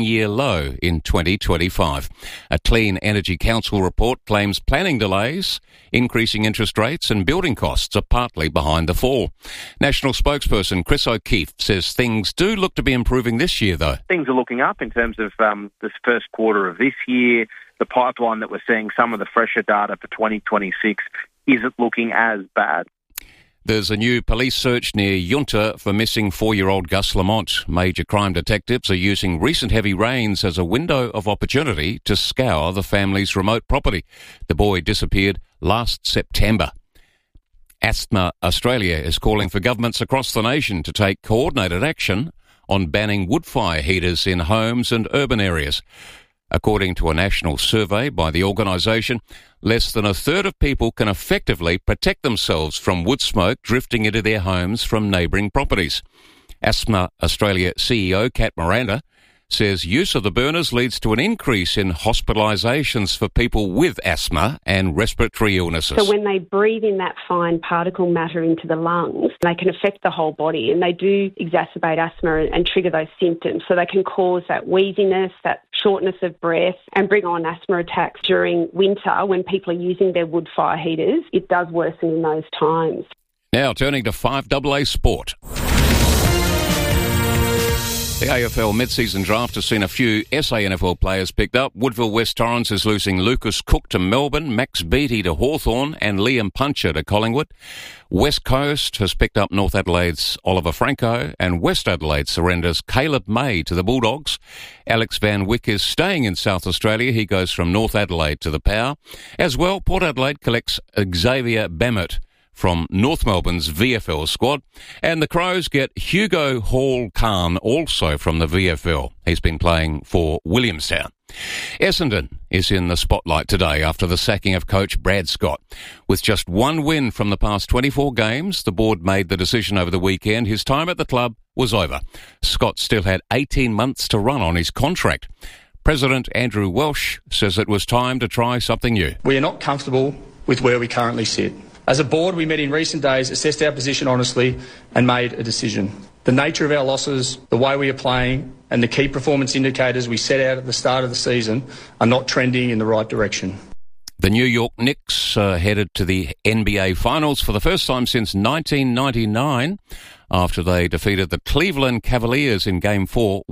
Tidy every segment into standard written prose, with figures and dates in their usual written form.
year low in 2025. A Clean Energy Council report claims planning delays, increasing interest rates and building costs are partly behind the fall. National spokesperson Chris O'Keefe says things do look to be improving this year, though. Things are looking up in terms of this first quarter of this year. The pipeline that we're seeing, some of the fresher data for 2026, isn't looking as bad. There's a new police search near Yunta for missing 4-year-old Gus Lamont. Major crime detectives are using recent heavy rains as a window of opportunity to scour the family's remote property. The boy disappeared last September. Asthma Australia is calling for governments across the nation to take coordinated action on banning wood fire heaters in homes and urban areas. According to a national survey by the organisation, less than a third of people can effectively protect themselves from wood smoke drifting into their homes from neighbouring properties. Asthma Australia CEO Kat Miranda says use of the burners leads to an increase in hospitalisations for people with asthma and respiratory illnesses. So when they breathe in that fine particle matter into the lungs, they can affect the whole body, and they do exacerbate asthma and trigger those symptoms. So they can cause that wheeziness, that shortness of breath, and bring on asthma attacks during winter when people are using their wood fire heaters. It does worsen in those times. Now turning to 5AA sport. The AFL mid-season draft has seen a few SANFL players picked up. Woodville West Torrens is losing Lucas Cook to Melbourne, Max Beattie to Hawthorn and Liam Puncher to Collingwood. West Coast has picked up North Adelaide's Oliver Franco, and West Adelaide surrenders Caleb May to the Bulldogs. Alex Van Wyck is staying in South Australia. He goes from North Adelaide to the Power. As well, Port Adelaide collects Xavier Bammett from North Melbourne's VFL squad. And the Crows get Hugo Hall-Khan also from the VFL. He's been playing for Williamstown. Essendon is in the spotlight today after the sacking of coach Brad Scott. With just one win from the past 24 games, the board made the decision over the weekend his time at the club was over. Scott still had 18 months to run on his contract. President Andrew Welsh says it was time to try something new. We are not comfortable with where we currently sit. As a board, we met in recent days, assessed our position honestly and made a decision. The nature of our losses, the way we are playing and the key performance indicators we set out at the start of the season are not trending in the right direction. The New York Knicks headed to the NBA Finals for the first time since 1999 after they defeated the Cleveland Cavaliers in Game 4,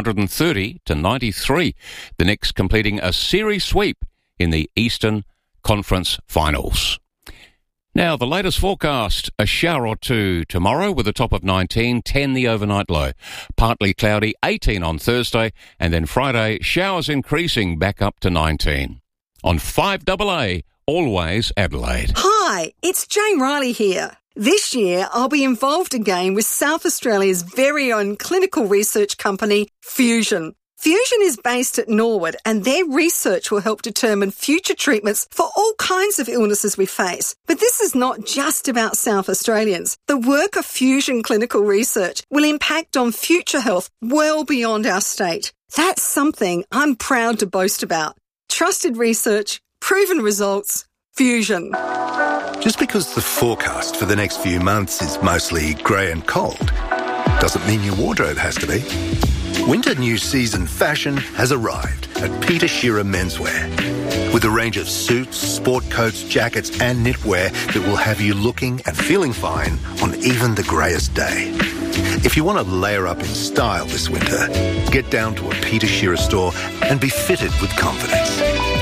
130-93. The Knicks completing a series sweep in the Eastern Conference Finals. Now, the latest forecast, a shower or two tomorrow with a top of 19, 10 the overnight low. Partly cloudy, 18 on Thursday, and then Friday, showers increasing back up to 19. On 5AA, always Adelaide. Hi, it's Jane Riley here. This year, I'll be involved again with South Australia's very own clinical research company, Fusion. Fusion is based at Norwood, and their research will help determine future treatments for all kinds of illnesses we face. But this is not just about South Australians. The work of Fusion Clinical Research will impact on future health well beyond our state. That's something I'm proud to boast about. Trusted research, proven results, Fusion. Just because the forecast for the next few months is mostly grey and cold doesn't mean your wardrobe has to be. Winter new season fashion has arrived at Peter Shearer Menswear with a range of suits, sport coats, jackets and knitwear that will have you looking and feeling fine on even the greyest day. If you want to layer up in style this winter, get down to a Peter Shearer store and be fitted with confidence.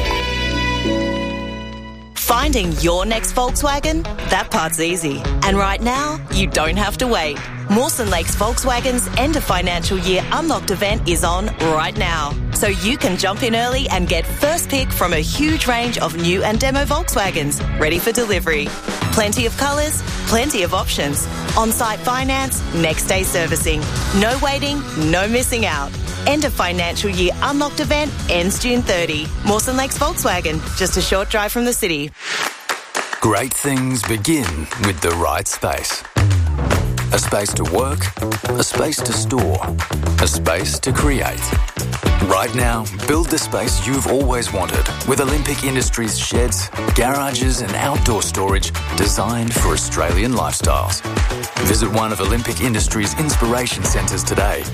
Finding your next Volkswagen? That part's easy. And right now, you don't have to wait. Mawson Lakes Volkswagen's end of financial year Unlocked event is on right now. So you can jump in early and get first pick from a huge range of new and demo Volkswagens ready for delivery. Plenty of colours, plenty of options. On-site finance, next day servicing. No waiting, no missing out. End of financial year Unlocked event ends June 30. Mawson Lakes Volkswagen, just a short drive from the city. Great things begin with the right space. A space to work, a space to store, a space to create. Right now, build the space you've always wanted with Olympic Industries sheds, garages and outdoor storage designed for Australian lifestyles. Visit one of Olympic Industries inspiration centres today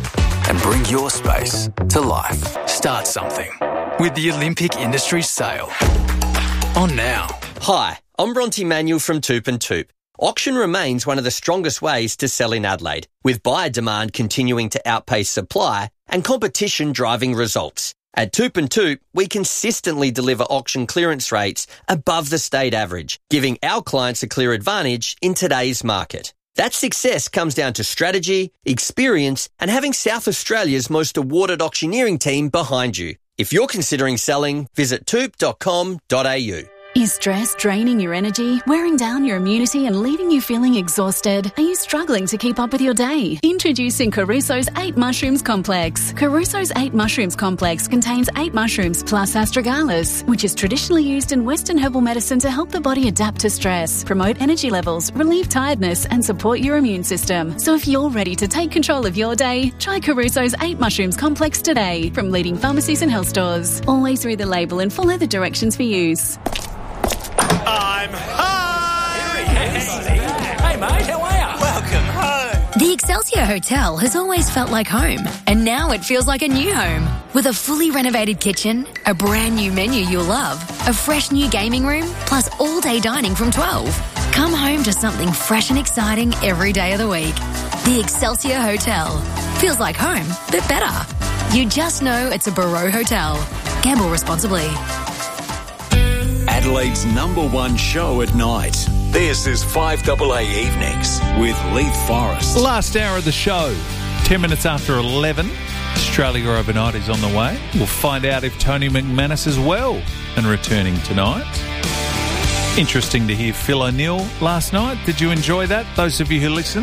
and bring your space to life. Start something with the Olympic Industries Sale. On now. Hi, I'm Bronte Manuel from Toop and Toop. Auction remains one of the strongest ways to sell in Adelaide, with buyer demand continuing to outpace supply and competition driving results. At Toop and Toop, we consistently deliver auction clearance rates above the state average, giving our clients a clear advantage in today's market. That success comes down to strategy, experience, and having South Australia's most awarded auctioneering team behind you. If you're considering selling, visit toop.com.au. Is stress draining your energy, wearing down your immunity and leaving you feeling exhausted? Are you struggling to keep up with your day? Introducing Caruso's 8 Mushrooms Complex. Caruso's 8 Mushrooms Complex contains 8 mushrooms plus astragalus, which is traditionally used in Western herbal medicine to help the body adapt to stress, promote energy levels, relieve tiredness and support your immune system. So if you're ready to take control of your day, try Caruso's 8 Mushrooms Complex today from leading pharmacies and health stores. Always read the label and follow the directions for use. I'm home! Hey mate, how are you? Welcome home! The Excelsior Hotel has always felt like home, and now it feels like a new home. With a fully renovated kitchen, a brand new menu you'll love, a fresh new gaming room, plus all-day dining from 12. Come home to something fresh and exciting every day of the week. The Excelsior Hotel. Feels like home, but better. You just know it's a Barreau Hotel. Gamble responsibly. Adelaide's #1 show at night. This is 5AA Evenings with Leith Forrest. Last hour of the show, 10 minutes after 11. Australia Overnight is on the way. We'll find out if Tony McManus is well and returning tonight. Interesting to hear Phil O'Neill last night. Did you enjoy that, those of you who listen?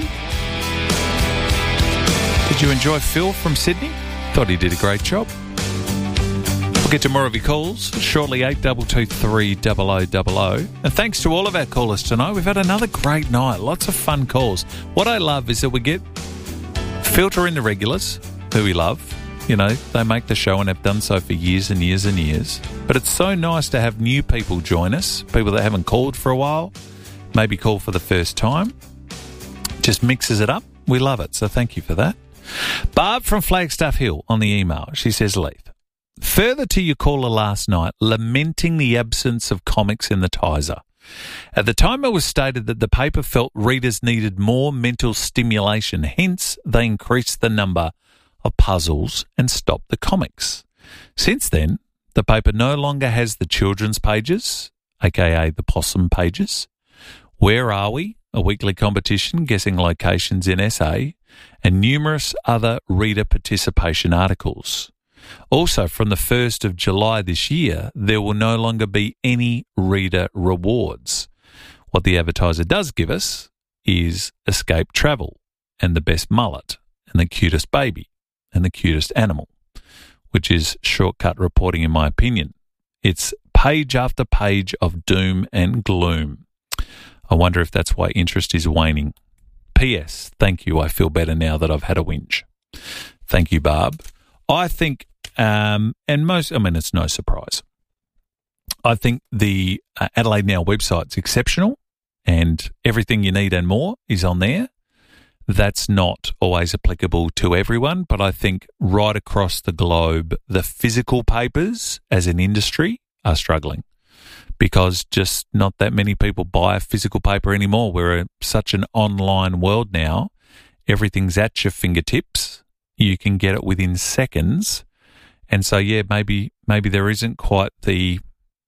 Did you enjoy Phil from Sydney? Thought he did a great job. We'll get to more of your calls shortly, 8223 0000. And thanks to all of our callers tonight. We've had another great night. Lots of fun calls. What I love is that we get filter in the regulars, who we love. You know, they make the show and have done so for years and years and years. But it's so nice to have new people join us, people that haven't called for a while, maybe call for the first time. Just mixes it up. We love it, so thank you for that. Barb from Flagstaff Hill on the email. She says, Leith, further to your caller last night, lamenting the absence of comics in the Tizer. At the time it was stated that the paper felt readers needed more mental stimulation, hence they increased the number of puzzles and stopped the comics. Since then, the paper no longer has the children's pages, aka the possum pages. Where Are We? A weekly competition guessing locations in SA, and numerous other reader participation articles. Also, from the 1st of July this year, there will no longer be any reader rewards. What the advertiser does give us is escape travel and the best mullet and the cutest baby and the cutest animal, which is shortcut reporting in my opinion. It's page after page of doom and gloom. I wonder if that's why interest is waning. P.S. Thank you. I feel better now that I've had a whinge. Thank you, Barb. I think, it's no surprise. I think the Adelaide Now website's exceptional and everything you need and more is on there. That's not always applicable to everyone, but I think right across the globe, the physical papers as an industry are struggling because just not that many people buy a physical paper anymore. We're such an online world now. Everything's at your fingertips. You can get it within seconds. And so, yeah, maybe there isn't quite the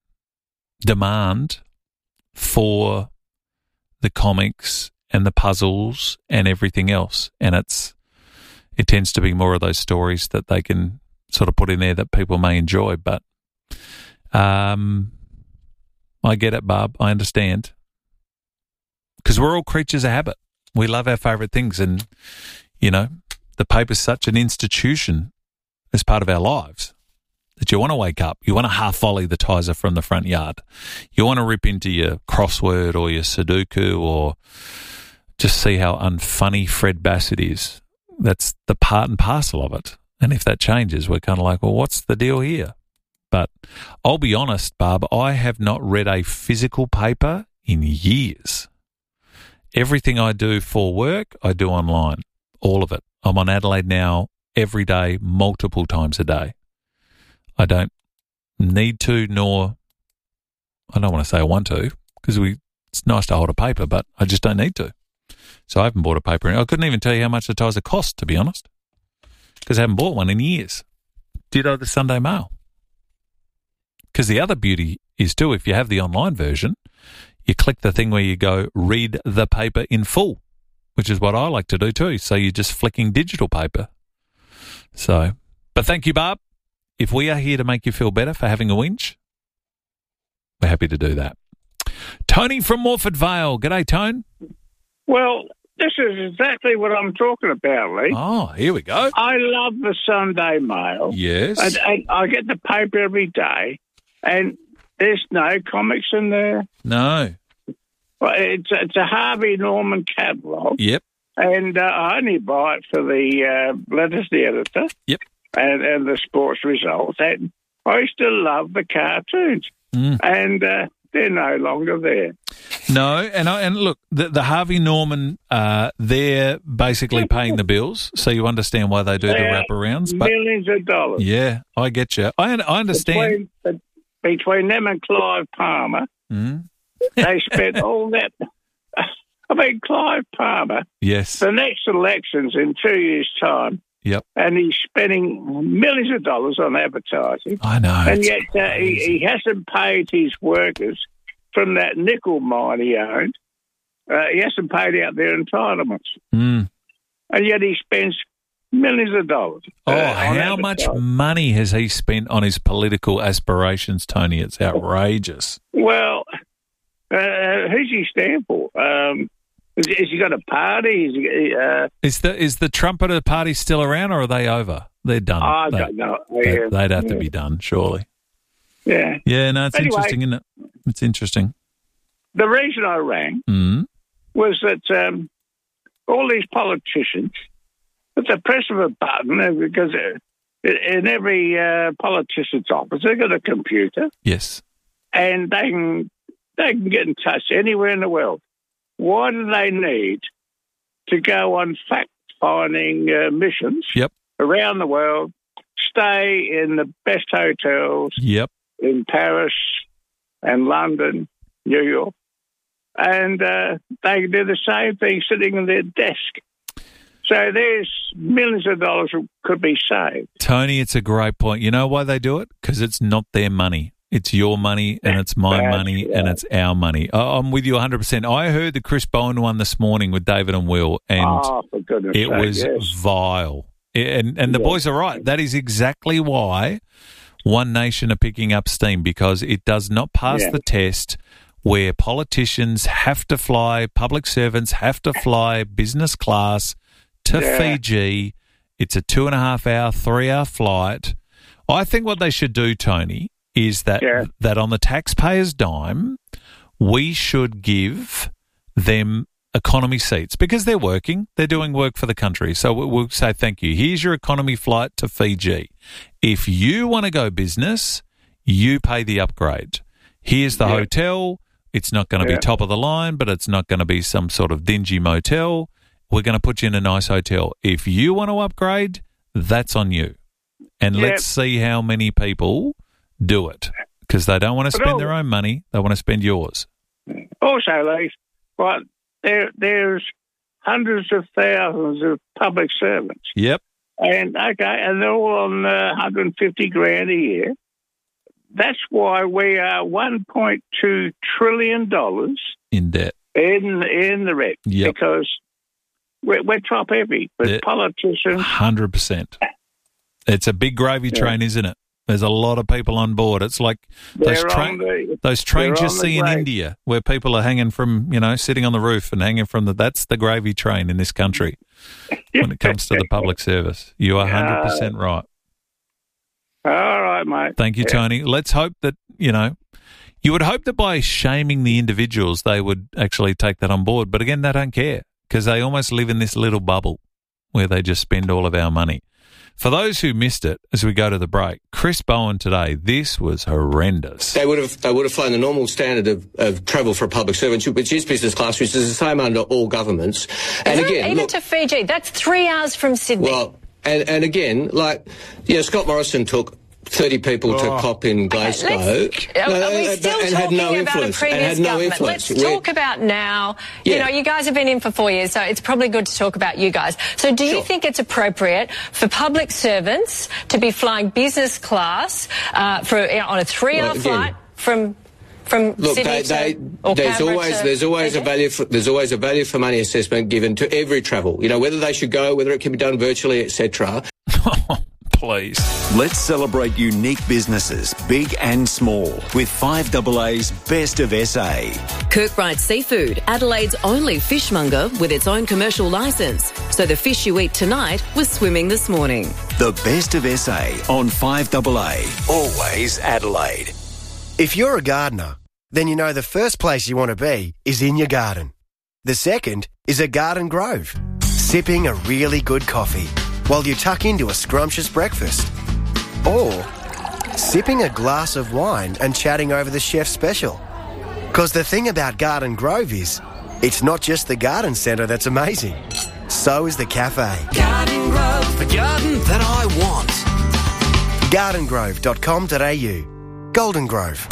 demand for the comics and the puzzles and everything else. And it tends to be more of those stories that they can sort of put in there that people may enjoy. But I get it, Barb. I understand. Because we're all creatures of habit. We love our favourite things. And, you know, the paper's such an institution as part of our lives that you want to wake up. You want to half volley the Tizer from the front yard. You want to rip into your crossword or your Sudoku or just see how unfunny Fred Bassett is. That's the part and parcel of it. And if that changes, we're kind of like, well, what's the deal here? But I'll be honest, Barb, I have not read a physical paper in years. Everything I do for work, I do online. All of it. I'm on Adelaide Now every day, multiple times a day. I don't need to, nor I don't want to say I want to, because it's nice to hold a paper, but I just don't need to. So I haven't bought a paper. I couldn't even tell you how much the Tizer cost, to be honest, because I haven't bought one in years. Ditto the Sunday Mail. Because the other beauty is too, if you have the online version, you click the thing where you go read the paper in full, which is what I like to do too. So you're just flicking digital paper. So, but thank you, Barb. If we are here to make you feel better for having a whinge, we're happy to do that. Tony from Morford Vale. G'day, Tone. Well, this is exactly what I'm talking about, Lee. Oh, here we go. I love the Sunday Mail. Yes. And I get the paper every day, and there's no comics in there. No. Well, it's a Harvey Norman catalogue. Yep. And I only buy it for the letters, the editor. Yep. And the sports results. And I used to love the cartoons. And they're no longer there. No, and look, the Harvey Norman, they're basically paying the bills, so you understand why they do the wraparounds. But millions of dollars. Yeah, I get you. I understand. Between them and Clive Palmer, they spent all that. I mean, Clive Palmer. Yes. The next election's in 2 years' time. Yep. And he's spending millions of dollars on advertising. I know. And yet he hasn't paid his workers from that nickel mine he owned. He hasn't paid out their entitlements. And yet he spends millions of dollars. How much money has he spent on his political aspirations, Tony? It's outrageous. Well, who's he stand for? Has he got a party? Is the Trumpeter party still around, or are they over? They're done. I don't know. They'd have to be done, surely. Yeah. Yeah, no, it's interesting, isn't it? It's interesting. The reason I rang was that all these politicians, at the press of a button, because in every politician's office, they've got a computer. Yes. And they can get in touch anywhere in the world. Why do they need to go on fact-finding missions around the world, stay in the best hotels in Paris and London, New York, and they do the same thing sitting in their desk? So there's millions of dollars that could be saved. Tony, it's a great point. You know why they do it? Because it's not their money. It's your money and it's my money and it's our money. I'm with you 100%. I heard the Chris Bowen one this morning with David and Will, and for goodness it sake, was vile. And the boys are right. That is exactly why One Nation are picking up steam, because it does not pass the test where politicians have to fly, public servants have to fly business class to Fiji. It's a 2.5 hour, 3 hour flight. I think what they should do, Tony, is that on the taxpayer's dime, we should give them economy seats because they're working. They're doing work for the country. So we'll say, thank you. Here's your economy flight to Fiji. If you want to go business, you pay the upgrade. Here's the hotel. It's not going to be top of the line, but it's not going to be some sort of dingy motel. We're going to put you in a nice hotel. If you want to upgrade, that's on you. And let's see how many people do it, because they don't want to spend their own money. They want to spend yours. Also, Lee, right, there's hundreds of thousands of public servants. Yep. And they're all on 150 grand a year. That's why we are $1.2 trillion in debt. In the red. Yep. Because we're top heavy, but politicians. 100%. It's a big gravy train, isn't it? There's a lot of people on board. It's like those trains you see in India where people are hanging from, sitting on the roof and hanging from that's the gravy train in this country when it comes to the public service. You are 100% right. All right, mate. Thank you, Tony. Let's hope that, you would hope that by shaming the individuals, they would actually take that on board. But again, they don't care because they almost live in this little bubble where they just spend all of our money. For those who missed it, as we go to the break, Chris Bowen today, this was horrendous. They would have flown the normal standard of travel for a public servant, which is business class, which is the same under all governments. And again, even to Fiji, that's 3 hours from Sydney. Well, and again, Scott Morrison took 30 people to COP in Glasgow. Are we still talking about a previous government? Let's talk about now. Yeah. You guys have been in for 4 years, so it's probably good to talk about you guys. So do you think it's appropriate for public servants to be flying business class on a 3-hour flight from Sydney there's always a value for money assessment given to every travel. Whether they should go, whether it can be done virtually, etc. Please. Let's celebrate unique businesses, big and small, with 5AA's Best of SA. Kirkbride Seafood, Adelaide's only fishmonger with its own commercial licence. So the fish you eat tonight was swimming this morning. The Best of SA on 5AA. Always Adelaide. If you're a gardener, then you know the first place you want to be is in your garden. The second is a garden grove, sipping a really good coffee while you tuck into a scrumptious breakfast. Or sipping a glass of wine and chatting over the chef's special. Because the thing about Garden Grove is, it's not just the garden centre that's amazing. So is the cafe. Garden Grove, the garden that I want. gardengrove.com.au. Golden Grove.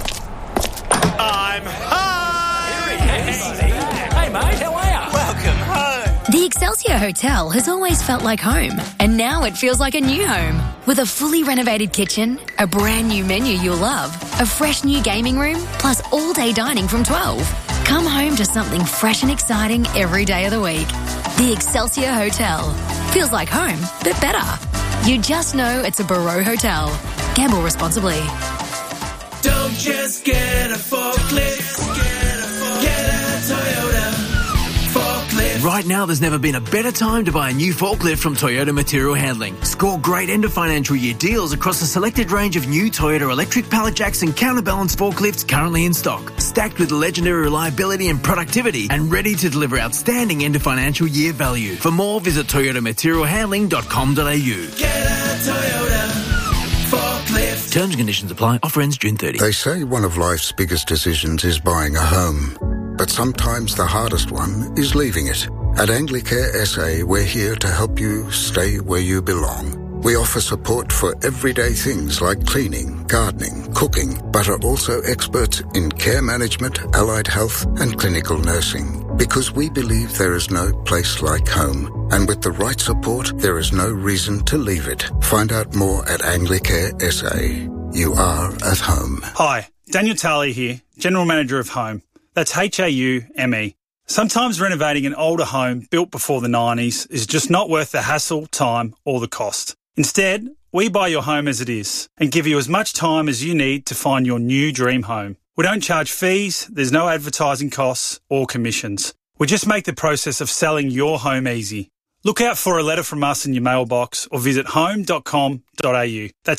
I'm home! Hey, mate, how are you? Welcome home. The Excelsior Hotel has always felt like home, and now it feels like a new home. With a fully renovated kitchen, a brand new menu you'll love, a fresh new gaming room, plus all-day dining from 12. Come home to something fresh and exciting every day of the week. The Excelsior Hotel. Feels like home, but better. You just know it's a Barreau Hotel. Gamble responsibly. Don't just get a forklift, get a Toyota forklift. Right now, there's never been a better time to buy a new forklift from Toyota Material Handling. Score great end of financial year deals across a selected range of new Toyota electric pallet jacks and counterbalance forklifts currently in stock, stacked with legendary reliability and productivity, and ready to deliver outstanding end of financial year value. For more, visit toyotamaterialhandling.com.au. Get a Toyota forklift. Terms and conditions apply. Offer ends June 30. They say one of life's biggest decisions is buying a home. But sometimes the hardest one is leaving it. At Anglicare SA, we're here to help you stay where you belong. We offer support for everyday things like cleaning, gardening, cooking, but are also experts in care management, allied health, and clinical nursing. Because we believe there is no place like home. And with the right support, there is no reason to leave it. Find out more at Anglicare SA. You are at home. Hi, Daniel Talley here, General Manager of Home. That's HAUME. Sometimes renovating an older home built before the 90s is just not worth the hassle, time, or the cost. Instead, we buy your home as it is and give you as much time as you need to find your new dream home. We don't charge fees, there's no advertising costs or commissions. We just make the process of selling your home easy. Look out for a letter from us in your mailbox or visit home.com.au. That's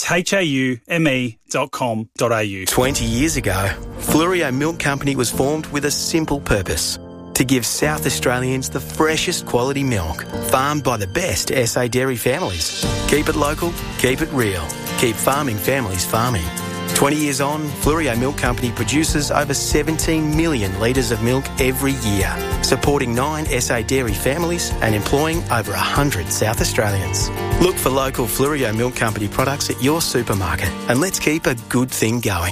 HAUME.com.au. 20 years ago, Fluorio Milk Company was formed with a simple purpose: to give South Australians the freshest quality milk, farmed by the best SA dairy families. Keep it local, keep it real, keep farming families farming. 20 years on, Fluorio Milk Company produces over 17 million litres of milk every year, supporting 9 SA dairy families and employing over 100 South Australians. Look for local Fluorio Milk Company products at your supermarket, and let's keep a good thing going.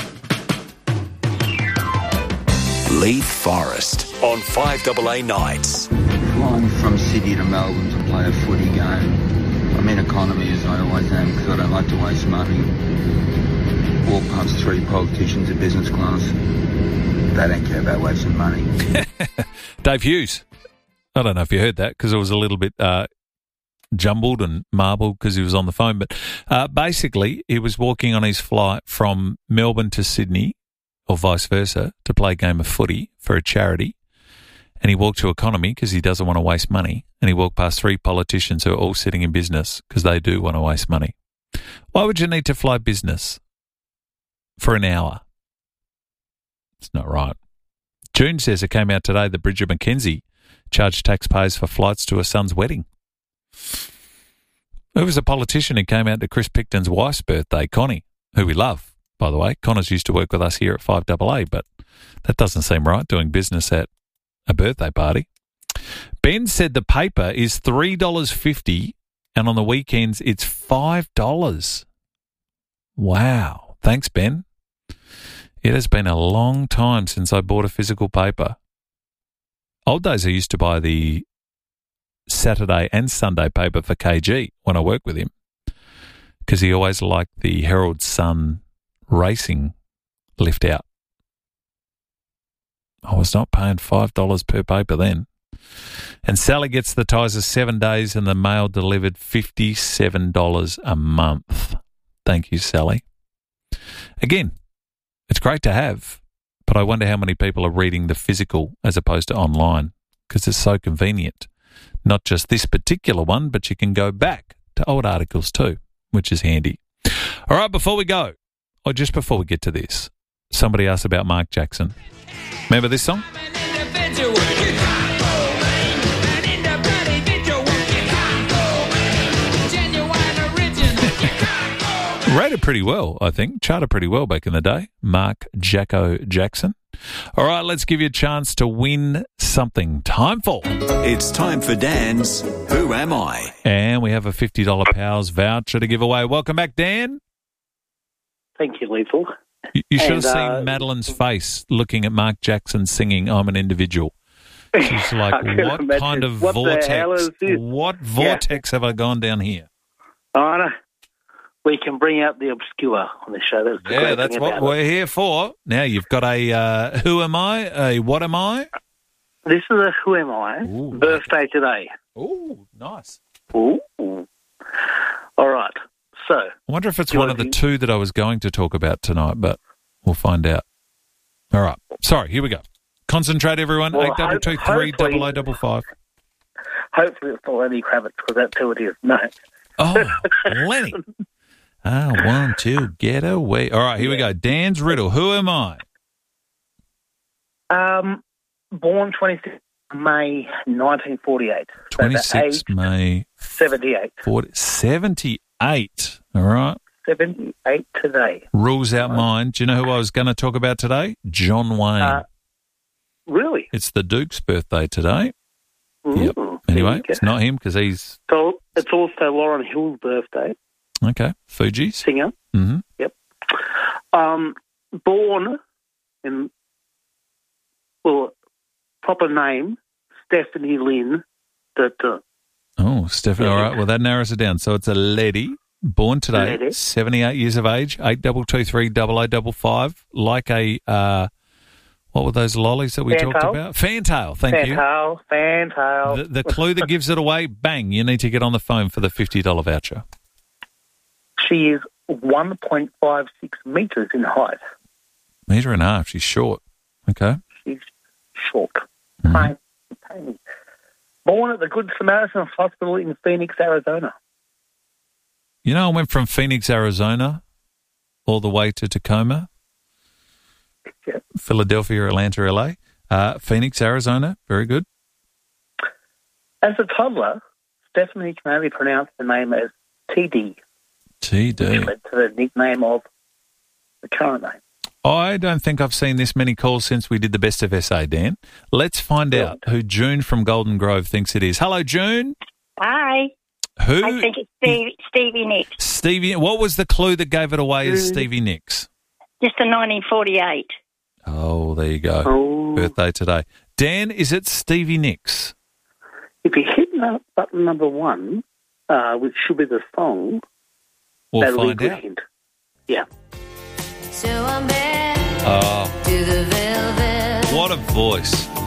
Leith Forest on 5AA nights. Flying from Sydney to Melbourne to play a footy game. I'm in economy as I always am because I don't like to waste money. Walk past 3 politicians in business class. They don't care about wasting money. Dave Hughes. I don't know if you heard that because it was a little bit jumbled and marbled because he was on the phone. But basically, he was walking on his flight from Melbourne to Sydney, or vice versa, to play a game of footy for a charity. And he walked to economy because he doesn't want to waste money. And he walked past 3 politicians who are all sitting in business because they do want to waste money. Why would you need to fly business for an hour? It's not right. June says it came out today that Bridget McKenzie charged taxpayers for flights to her son's wedding. There was a politician who came out to Chris Picton's wife's birthday, Connie, who we love, by the way. Connor's used to work with us here at 5AA, but that doesn't seem right, doing business at a birthday party. Ben said the paper is $3.50 And on the weekends, it's $5. Wow. Thanks, Ben. It has been a long time since I bought a physical paper. Old days I used to buy the Saturday and Sunday paper for KG when I worked with him because he always liked the Herald Sun racing lift out. I was not paying $5 per paper then. And Sally gets the Tizer 7 days and the mail delivered $57 a month. Thank you, Sally. Again, it's great to have, but I wonder how many people are reading the physical as opposed to online because it's so convenient. Not just this particular one, but you can go back to old articles too, which is handy. All right, before we go, or just before we get to this, somebody asked about Mark Jackson. Remember this song? Rated pretty well, I think. Charted pretty well back in the day. Mark Jacko Jackson. All right, let's give you a chance to win something. Time for... It's time for Dan's Who Am I? And we have a $50 Powers voucher to give away. Welcome back, Dan. Thank you, Lethal. You should have seen Madeline's face looking at Mark Jackson singing I'm an Individual. She's like, what kind of vortex? What vortex have I gone down here? I know. We can bring out the obscure on the show. That's what we're here for. Now, you've got a Who Am I? A What Am I? This is a Who Am I? Birthday today. Ooh, nice. Ooh. All right. So, I wonder if it's one of the two that I was going to talk about tonight, but we'll find out. All right. Sorry, here we go. Concentrate, everyone. 8223-0055. Hopefully it's not Lenny Kravitz, because that's who it is. No. Oh, Lenny. I want to get away. All right, here we go. Dan's riddle. Who am I? Born 26 May 1948. 26 May 78. 78. All right. 78 today. Rules out mine. Do you know who I was going to talk about today? John Wayne. Really? It's the Duke's birthday today. Yep. Anyway, it's not him because he's... So it's also Lauryn Hill's birthday. Okay. Fugees. Singer. Mm-hmm. Yep. Born in, proper name, Stephanie Lynn. Oh, Stephanie. All right. Well, that narrows it down. So it's a lady, born today, 78 years of age, 8223-0055, like a... what were those lollies that we talked about? Fantail, thank you. Fantail. The clue that gives it away, bang, you need to get on the phone for the $50 voucher. She is 1.56 metres in height. Metre and a half, she's short. Okay. She's short. Tiny. Born at the Good Samaritan Hospital in Phoenix, Arizona. You know, I went from Phoenix, Arizona, all the way to Tacoma. Yep. Philadelphia, Atlanta, LA. Phoenix, Arizona. Very good. As a toddler, Stephanie can only pronounce the name as TD. TD. Which led to the nickname of the current name. I don't think I've seen this many calls since we did the Best of SA, Dan. Let's find out who June from Golden Grove thinks it is. Hello, June. Hi. Who? I think it's Stevie Nicks. Stevie. What was the clue that gave it away as Stevie Nicks? Just a 1948. Oh, there you go. Oh. Birthday today. Dan, is it Stevie Nicks? If you hit button number 1, which should be the song, we'll find out. Hint. Yeah. Oh, what a voice.